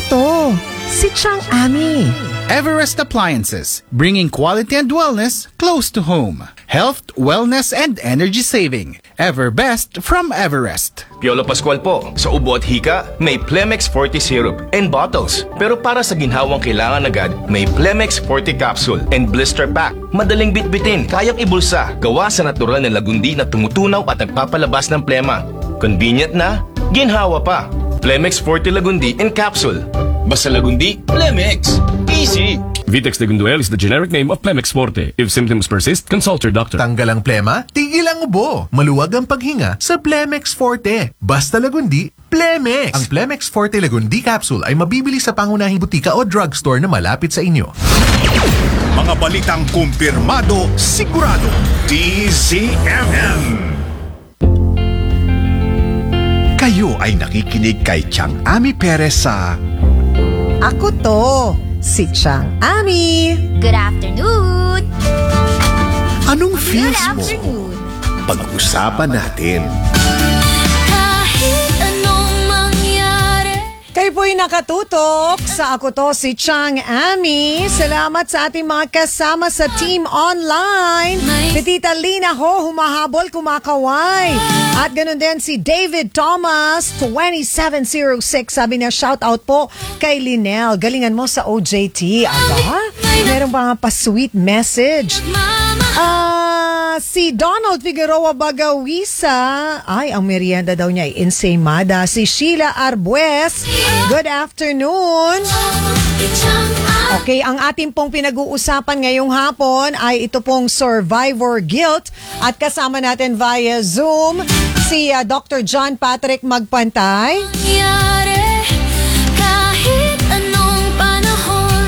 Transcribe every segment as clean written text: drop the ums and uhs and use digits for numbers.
to, si Chang Ami. Everest Appliances, bringing quality and wellness close to home. Health, wellness, and energy saving. Everbest from Everest. Piolo Pascual po. Sa ubo at hika, may Plemex Forte Syrup and bottles. Pero para sa ginhawang kailangan agad, may Plemex Forte Capsule and Blister Pack. Madaling bitbitin, kayang ibulsa. Gawa sa natural na lagundi na tumutunaw at nagpapalabas ng plema. Convenient na, ginhawa pa. Plemex Forte Lagundi in Capsule. Basta Lagundi, Plemex. Easy! Vitex Legunduel is the generic name of Plemex Forte. If symptoms persist, consult your doctor. Tanggal ang plema, tigil ang ubo. Maluwag ang paghinga sa Plemex Forte. Basta Lagundi, Plemex! Ang Plemex Forte Lagundi Capsule ay mabibili sa pangunahing butika o drugstore na malapit sa inyo. Mga balitang kumpirmado, sigurado. DZMM. Kayo ay nakikinig kay Chang Ami Perez sa Ako to, si Chang Ami. Good afternoon! Anong Good feels mo? afternoon! Pag-usapan natin. Kahit anong mangyari. Kayo po'y nakatutok sa Ako to, si Chang Ami. Salamat sa ating mga kasama sa Team Online. Si Tita Lina Ho, humahabol, kumakaway. At ganun din si David Thomas, 2706. Sabi niya, shout out po kay Linel. Galingan mo sa OJT. Aba, meron pa nga pa-sweet message. Si Donald Figueroa Bagawisa, ay, ang merienda daw niya ay ensaymada. Si Sheila Arbues, good afternoon. Okay, ang ating pong pinag-uusapan ngayong hapon ay ito pong survivor guilt. At kasama natin via Zoom, si Dr. John Patrick Magpantay. Kahit anong panahon,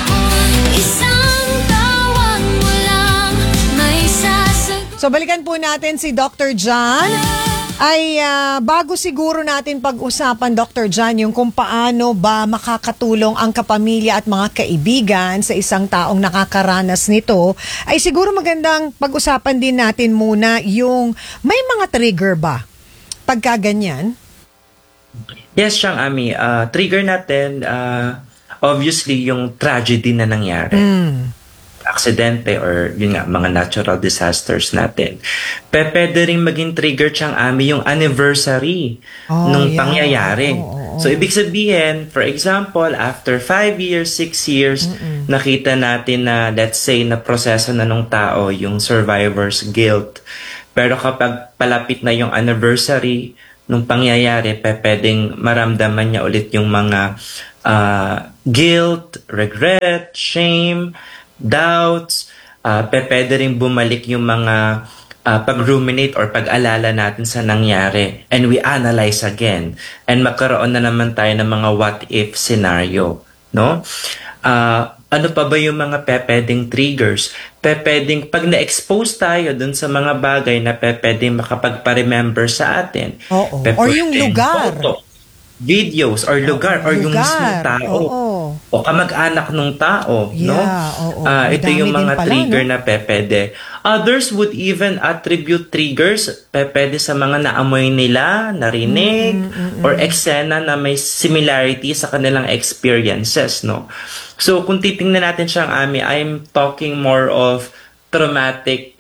isang tawag mo lang may sasagot. So balikan po natin si Dr. John. Ay bago siguro natin pag-usapan, Dr. John, yung kung paano ba makakatulong ang kapamilya at mga kaibigan sa isang taong nakakaranas nito, ay siguro magandang pag-usapan din natin muna yung may mga trigger ba pagka ganyan? Yes, Chang Ami. Trigger natin, obviously, yung tragedy na nangyari. Aksidente or yun nga, mga natural disasters natin. Pwede rin maging trigger, Chang Ami, yung anniversary nung pangyayari. So, ibig sabihin, for example, after 5 years, 6 years, nakita natin na, let's say, na proseso na nung tao yung survivor's guilt. Pero kapag palapit na yung anniversary nung pangyayari, pwedeng maramdaman niya ulit yung mga guilt, regret, shame, doubts, pwede rin bumalik yung mga pag-ruminate or pag-alala natin sa nangyari. And we analyze again. And magkaroon na naman tayo ng mga what-if scenario. No? Ano pa ba yung mga pwedeng triggers? Pwedeng pag na-expose tayo dun sa mga bagay na pwedeng makapagpa-remember sa atin. Oo. Or yung lugar. Photo, videos or lugar or yung mismong tao. O kamag-anak ng tao, no? Ito yung mga trigger na pwede. Others would even attribute triggers pwede sa mga naamoy nila, narinig, or eksena na may similarity sa kanilang experiences, no? So kung titingnan natin siyang Ami, I'm talking more of traumatic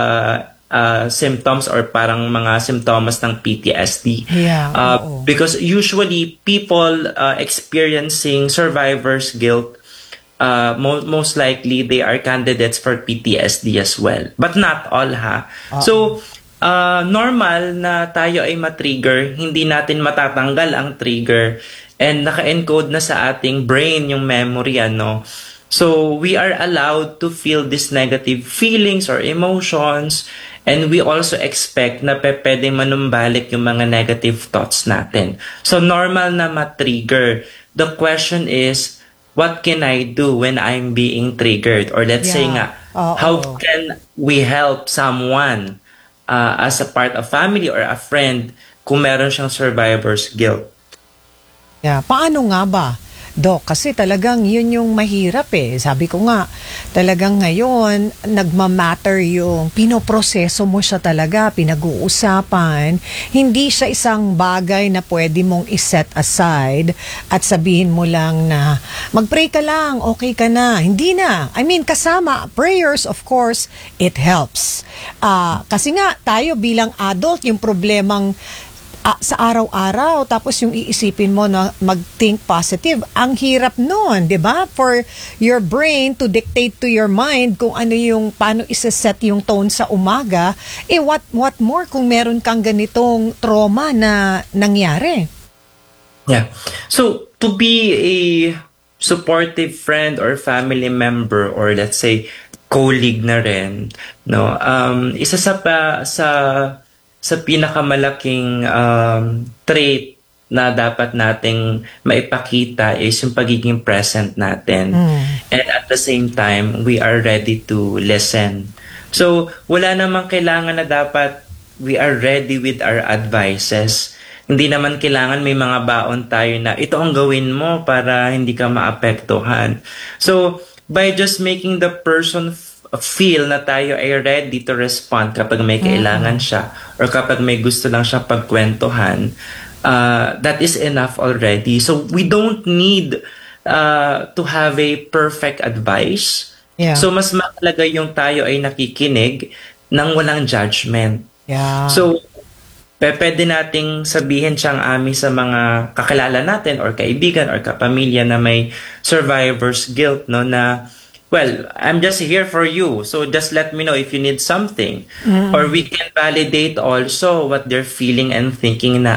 symptoms or parang mga symptoms ng PTSD. Because usually people experiencing survivor's guilt, most likely they are candidates for PTSD as well. But not all, ha? So, normal na tayo ay matrigger, hindi natin matatanggal ang trigger and naka-encode na sa ating brain yung memory, ano? So, we are allowed to feel these negative feelings or emotions. And we also expect na pwede manumbalik yung mga negative thoughts natin. So, normal na ma-trigger. The question is, what can I do when I'm being triggered? Or let's say nga, how can we help someone as a part of family or a friend kung meron siyang survivor's guilt? Paano nga ba? Doc, kasi talagang yun yung mahirap eh. Sabi ko nga, talagang ngayon, nagmamatter yung pinoproseso mo siya talaga, pinag-uusapan. Hindi siya isang bagay na pwede mong iset aside at sabihin mo lang na mag-pray ka lang, okay ka na. Hindi na. I mean, kasama, prayers, of course, it helps. Kasi nga, tayo bilang adult, yung problemang sa araw-araw, tapos yung iisipin mo na mag-think positive, ang hirap nun, di ba? For your brain to dictate to your mind kung ano yung, paano isa-set yung tone sa umaga, what more kung meron kang ganitong trauma na nangyari? Yeah. So, to be a supportive friend or family member or let's say colleague na rin, no, isa sa pinakamalaking trait na dapat nating maipakita is yung pagiging present natin. And at the same time, we are ready to listen. So, wala namang kailangan na dapat we are ready with our advices. Hindi naman kailangan may mga baon tayo na ito ang gawin mo para hindi ka maapektuhan. So, by just making the person feel na tayo ay ready to respond kapag may kailangan siya or kapag may gusto lang siya pagkwentuhan, that is enough already. So we don't need to have a perfect advice. Yeah. So mas mahalaga yung tayo ay nakikinig nang walang judgment. Yeah. So pwede nating sabihin siyang ami sa mga kakilala natin or kaibigan or kapamilya na may survivor's guilt, no, na well, I'm just here for you. So just let me know if you need something. Or we can validate also what they're feeling and thinking na,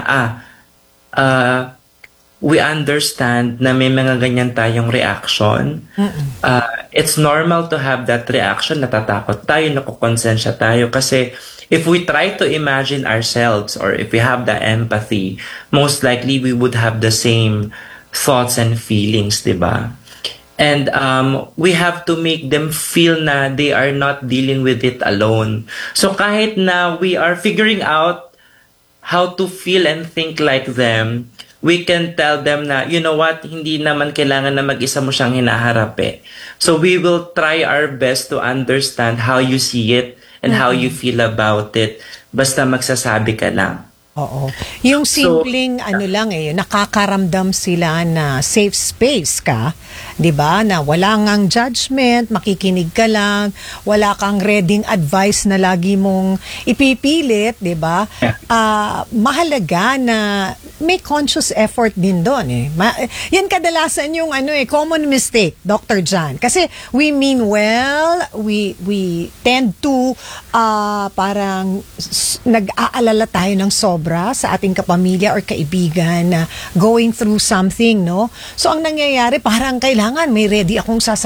we understand na may mga ganyan tayong reaction. It's normal to have that reaction. Natatakot tayo, nakukonsensya tayo. Kasi if we try to imagine ourselves or if we have the empathy, most likely we would have the same thoughts and feelings, diba? And we have to make them feel na they are not dealing with it alone. So kahit na we are figuring out how to feel and think like them, we can tell them na, you know what, hindi naman kailangan na mag-isa mo siyang hinaharap eh. So we will try our best to understand how you see it and how you feel about it. Basta magsasabi ka lang. Oo. Yung simpleng nakakaramdam sila na safe space ka, 'di ba? Na wala ngang judgment, makikinig ka lang, wala kang reading advice na lagi mong ipipilit, 'di ba? Mahalaga na may conscious effort din doon eh. Yan kadalasan yung common mistake, Dr. John. Kasi we mean well, we tend to parang nag-aalala tayo ng sobra sa ating kapamilya or kaibigan na going through something, no? So ang nangyayari parang kailangan may ready akong sasabihin